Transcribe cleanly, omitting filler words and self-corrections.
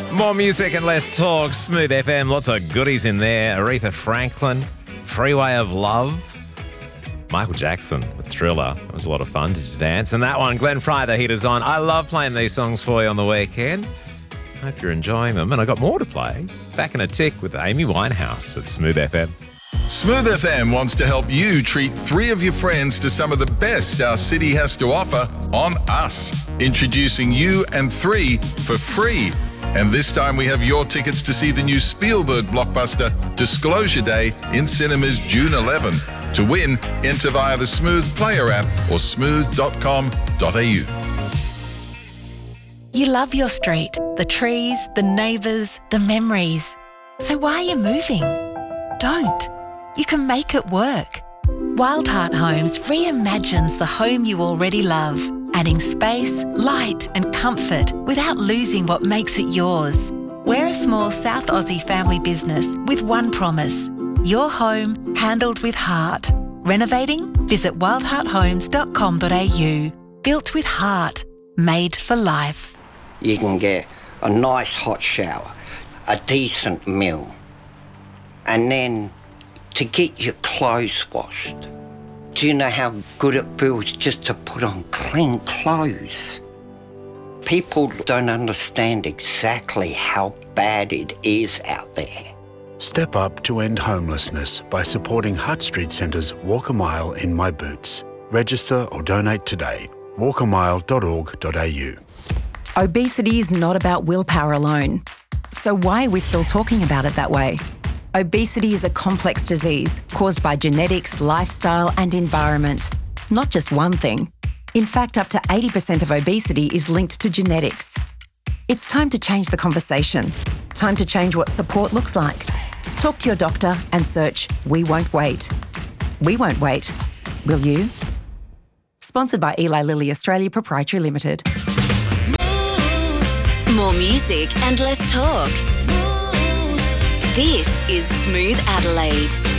More music and less talk. Smooth FM, lots of goodies in there. Aretha Franklin, Freeway of Love. Michael Jackson with Thriller. It was a lot of fun. Did you dance? And that one, Glenn Fry, The Heat Is On. I love playing these songs for you on the weekend. Hope you're enjoying them. And I got more to play. Back in a tick with Amy Winehouse at Smooth FM. Smooth FM wants to help you treat 3 of your friends to some of the best our city has to offer on us. Introducing you and 3 for free. And this time we have your tickets to see the new Spielberg blockbuster Disclosure Day in cinemas June 11. To win, enter via the Smooth Player app or smooth.com.au. You love your street, the trees, the neighbours, the memories. So why are you moving? Don't. You can make it work. Wild Heart Homes reimagines the home you already love, adding space, light and comfort without losing what makes it yours. We're a small South Aussie family business with one promise: your home handled with heart. Renovating? Visit wildhearthomes.com.au. Built with heart. Made for life. You can get a nice hot shower, a decent meal, and then to get your clothes washed. Do you know how good it feels just to put on clean clothes? People don't understand exactly how bad it is out there. Step up to end homelessness by supporting Hutt Street Centre's Walk a Mile in My Boots. Register or donate today. walkamile.org.au. Obesity is not about willpower alone. So why are we still talking about it that way? Obesity is a complex disease caused by genetics, lifestyle and environment. Not just one thing. In fact, up to 80% of obesity is linked to genetics. It's time to change the conversation. Time to change what support looks like. Talk to your doctor and search We Won't Wait. We won't wait. Will you? Sponsored by Eli Lilly Australia Proprietary Limited. More music and less talk. This is Smooth Adelaide.